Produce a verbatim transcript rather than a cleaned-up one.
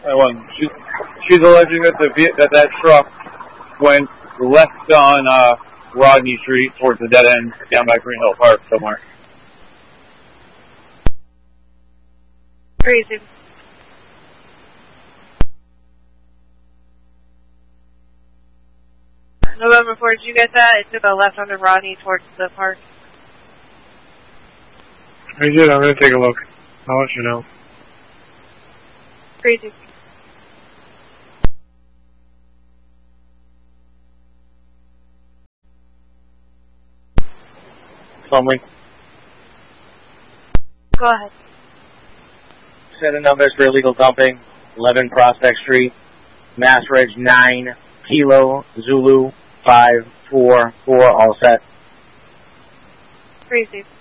I won. She's, she's alleging that the that that truck went left on uh, Rodney Street towards the dead end down by Green Hill Park somewhere. Crazy. November fourth, did you get that? It took a left onto Rodney towards the park. I did. I'm going to take a look. I'll let you know. Crazy. Plumley. Go ahead. Set the numbers for illegal dumping. eleven Prospect Street. Mass Reg nine. Kilo Zulu five four four. All set. Crazy.